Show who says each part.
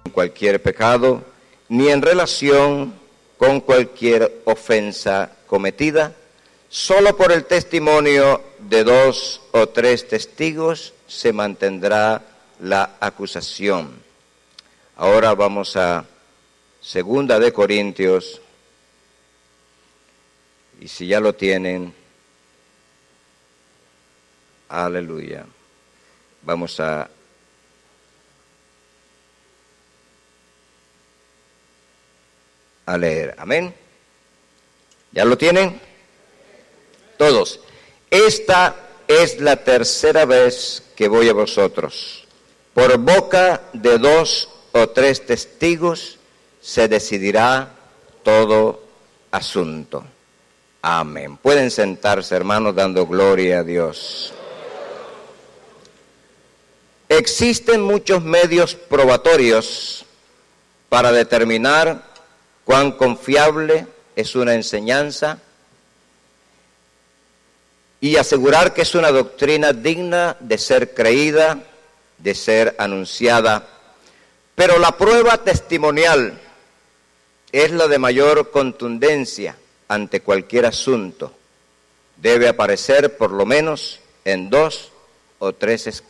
Speaker 1: cualquier pecado, ni en relación con cualquier ofensa cometida. Solo por el testimonio de 2 o 3 testigos se mantendrá la acusación. Ahora vamos a 2 de Corintios, y si ya lo tienen, aleluya, vamos a leer, amén. ¿Ya lo tienen? Todos. Esta es la tercera vez que voy a vosotros. Por boca de 2 o 3 testigos se decidirá todo asunto. Amén. Pueden sentarse, hermanos, dando gloria a Dios. Existen muchos medios probatorios para determinar cuán confiable es una enseñanza y asegurar que es una doctrina digna de ser creída, de ser anunciada. Pero la prueba testimonial es la de mayor contundencia ante cualquier asunto. Debe aparecer por lo menos en 2 o 3 escritos.